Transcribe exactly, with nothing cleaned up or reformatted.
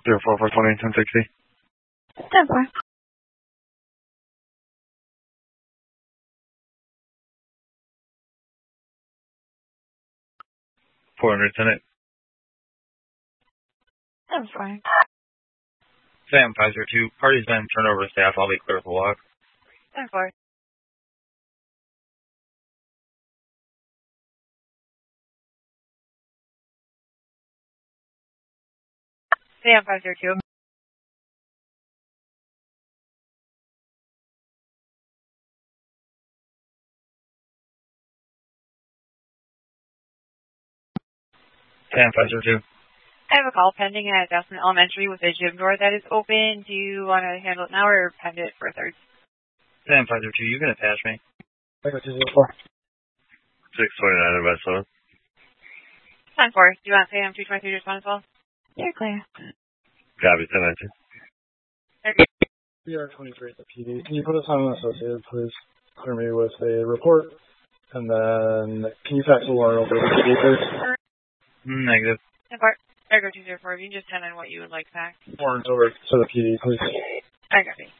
zero four four twenty ten sixty. ten four. four hundred ten eight. ten four. Sam five zero two. Party's been turned over to staff. I'll be clear for walk. ten four. Sam five zero two. Sam five zero two. I have a call pending at Dawson Elementary with a gym door that is open. Do you want to handle it now or pend it for a third? Sam five zero two. You can attach me. Echo two zero four. six twenty-nine about seven. ten four. Do you want Sam two twenty-three to respond as well? You're clear. Copy ten nineteen. B R twenty-three at the P D. Can you put us on an associated, please? Clear me with a report. And then, can you fax the warrant over to the P D, please? Negative. ten four. Echo two zero four. If you can just tell in what you would like fax. Warrant over to the P D, please. I got it.